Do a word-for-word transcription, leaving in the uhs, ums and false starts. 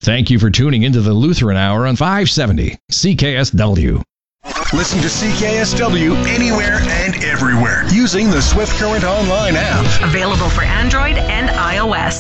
Thank you for tuning into the Lutheran Hour on five seventy C K S W. Listen to C K S W anywhere and everywhere using the Swift Current Online app. Available for Android and iOS.